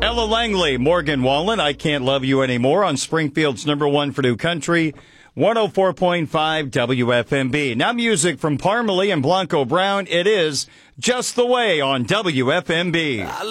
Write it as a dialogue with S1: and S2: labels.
S1: Ella Langley, Morgan Wallen, I Can't Love You Anymore on Springfield's #1 for New Country, 104.5 WFMB. Now music from Parmalee and Blanco Brown. It is Just the Way on WFMB.